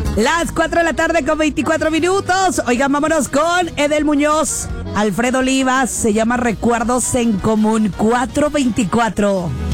Las 4 de la tarde con 24 minutos. Oigan, vámonos con Edel Muñoz, Alfredo Olivas. Se llama Recuerdos en Común 424.